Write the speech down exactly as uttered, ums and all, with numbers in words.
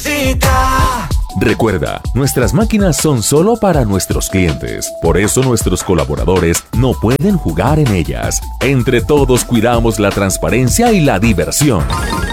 música. Recuerda, nuestras máquinas son solo para nuestros clientes. Por eso nuestros colaboradores no pueden jugar en ellas. Entre todos cuidamos la transparencia y la diversión.